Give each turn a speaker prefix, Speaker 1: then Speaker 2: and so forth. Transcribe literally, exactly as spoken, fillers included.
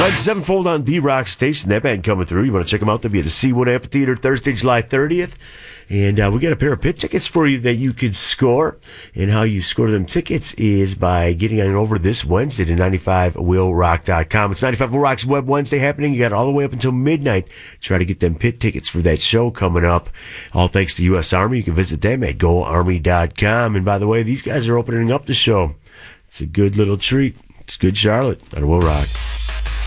Speaker 1: nine sevenfold on the Rock Station. That band coming through. You want to check them out? They'll be at the C one Amphitheater Thursday, July thirtieth. And uh, we got a pair of pit tickets for you that you could score. And how you score them tickets is by getting on over this Wednesday to ninety-five will rock dot com. It's ninety-five will rock's Web Wednesday happening. You got all the way up until midnight. Try to get them pit tickets for that show coming up. All thanks to U S Army. You can visit them at go army dot com. And by the way, these guys are opening up the show. It's a good little treat. It's good Charlotte on Will Rock.